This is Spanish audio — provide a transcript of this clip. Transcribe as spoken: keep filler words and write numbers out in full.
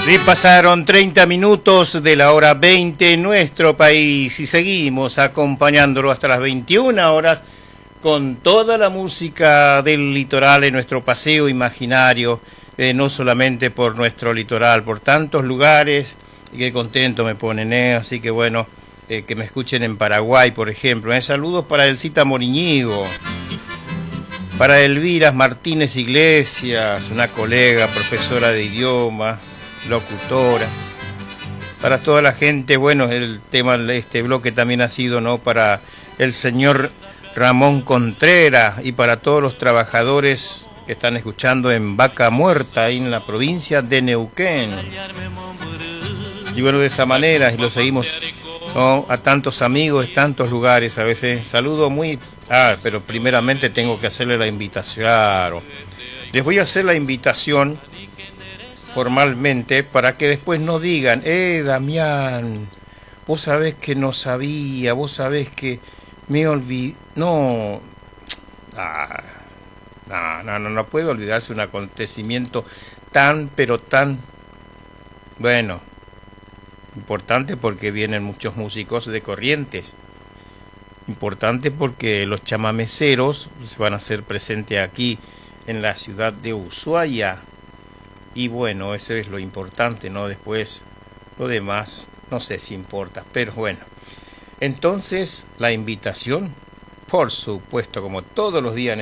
Sí, pasaron treinta minutos de la hora veinte en nuestro país y seguimos acompañándolo hasta las veintiuna horas con toda la música del litoral en nuestro paseo imaginario, eh, no solamente por nuestro litoral, por tantos lugares, y qué contento me ponen, ¿eh? Así que bueno, eh, que me escuchen en Paraguay, por ejemplo. ¿eh? Saludos para Elcita Moriñigo, para Elvira Martínez Iglesias, una colega, profesora de idioma, locutora. Para toda la gente, bueno, el tema de este bloque también ha sido, ¿no?, para el señor Ramón Contreras y para todos los trabajadores que están escuchando en Vaca Muerta, ahí en la provincia de Neuquén. Y bueno, de esa manera, y lo seguimos, ¿no?, a tantos amigos, tantos lugares, a veces saludo muy... Ah, pero primeramente tengo que hacerle la invitación. Claro. Les voy a hacer la invitación formalmente para que después no digan, eh, Damián, vos sabés que no sabía, vos sabés que me olvidé. No, ah, no, no, no, no puede olvidarse un acontecimiento tan, pero tan, bueno, importante porque vienen muchos músicos de Corrientes. Importante porque los chamameceros se van a hacer presentes aquí en la ciudad de Ushuaia. Y bueno, eso es lo importante, ¿no? Después, lo demás, no sé si importa, pero bueno. Entonces, la invitación, por supuesto, como todos los días en